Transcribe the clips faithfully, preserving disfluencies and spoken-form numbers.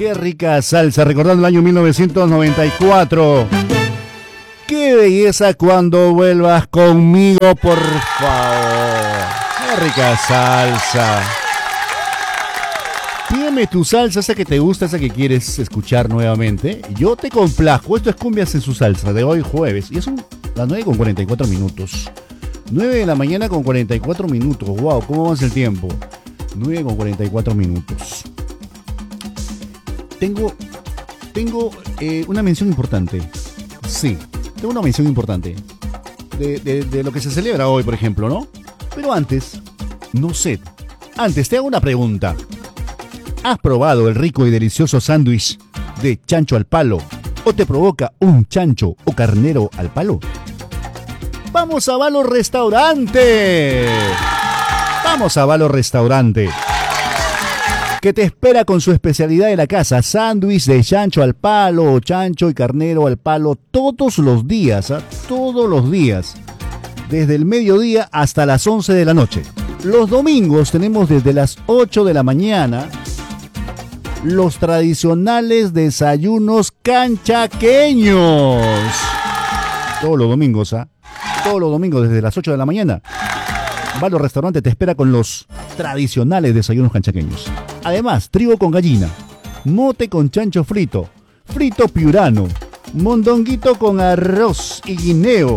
Qué rica salsa, recordando el año mil novecientos noventa y cuatro. Qué belleza cuando vuelvas conmigo, por favor. Qué rica salsa. Pídeme tu salsa, esa que te gusta, esa que quieres escuchar nuevamente. Yo te complazco. Esto es Cumbias en su salsa de hoy jueves. Y son las nueve con cuarenta y cuatro minutos. nueve de la mañana con cuarenta y cuatro minutos. Wow, ¿cómo avanza el tiempo? nueve con cuarenta y cuatro minutos. Tengo, tengo eh, una mención importante. Sí, tengo una mención importante. De, de, de lo que se celebra hoy, por ejemplo, ¿no? Pero antes, no sé. Antes te hago una pregunta. ¿Has probado el rico y delicioso sándwich de chancho al palo? ¿O te provoca un chancho o carnero al palo? ¡Vamos a Valo Restaurante! ¡Vamos a Valo Restaurante! Que te espera con su especialidad de la casa, sándwich de chancho al palo, chancho y carnero al palo, todos los días, ¿eh? Todos los días, desde el mediodía hasta las once de la noche. Los domingos tenemos desde las ocho de la mañana los tradicionales desayunos canchaqueños. Todos los domingos, ¿ah? ¿eh? Todos los domingos desde las ocho de la mañana. Valo Restaurante te espera con los tradicionales desayunos canchaqueños. Además, trigo con gallina, mote con chancho frito, frito piurano, mondonguito con arroz y guineo,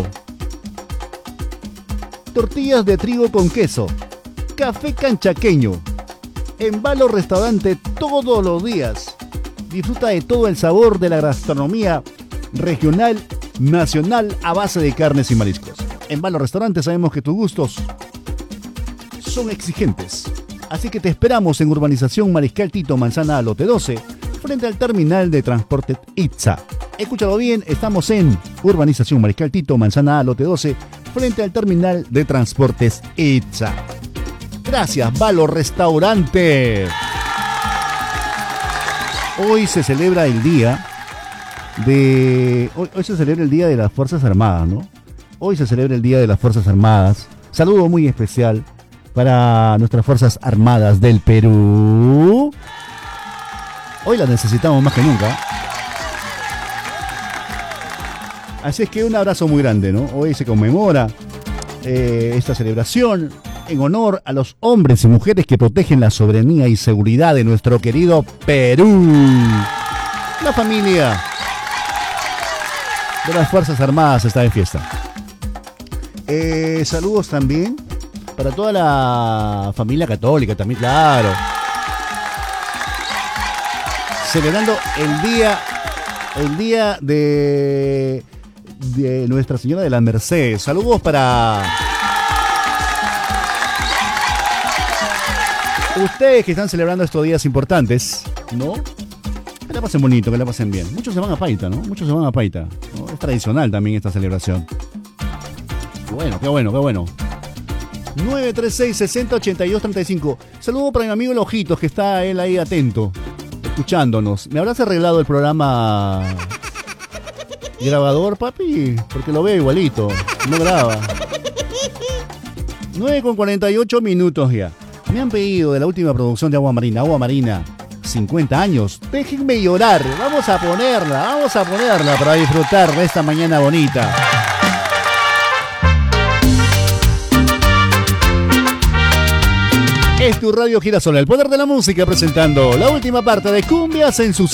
tortillas de trigo con queso, café canchaqueño. En Valo Restaurante todos los días. Disfruta de todo el sabor de la gastronomía regional, nacional a base de carnes y mariscos. En Valo Restaurante sabemos que tus gustos son exigentes. Así que te esperamos en Urbanización Mariscal Tito, Manzana Lote doce, frente al terminal de transporte Itza. Escúchalo bien, estamos en Urbanización Mariscal Tito, Manzana Lote doce, frente al terminal de transportes Itza. Gracias, Valo Restaurante. Hoy se celebra el día de... Hoy, hoy se celebra el Día de las Fuerzas Armadas, ¿no? Hoy se celebra el Día de las Fuerzas Armadas. Saludo muy especial para nuestras Fuerzas Armadas del Perú. Hoy las necesitamos más que nunca. Así es que un abrazo muy grande, ¿no? Hoy se conmemora eh, esta celebración en honor a los hombres y mujeres que protegen la soberanía y seguridad de nuestro querido Perú. La familia de las Fuerzas Armadas está de fiesta. Eh, saludos también para toda la familia católica también, claro. Celebrando el día, el día de, de Nuestra Señora de la Merced. Saludos para ustedes que están celebrando estos días importantes, ¿no? Que la pasen bonito, que la pasen bien. Muchos se van a Paita, ¿no? Muchos se van a Paita, ¿no? Es tradicional también esta celebración. Qué bueno, qué bueno, qué bueno. nueve tres seis, sesenta, ochenta y dos, treinta y cinco. Saludo para mi amigo El Ojitos, que está él ahí atento, escuchándonos. ¿Me habrás arreglado el programa grabador, papi? Porque lo veo igualito, no graba. nueve con cuarenta y ocho minutos ya. Me han pedido de la última producción de Agua Marina, Agua Marina, cincuenta años. Déjenme llorar, vamos a ponerla, vamos a ponerla para disfrutar de esta mañana bonita. Es tu Radio Girasol, el poder de la música, presentando la última parte de Cumbias en su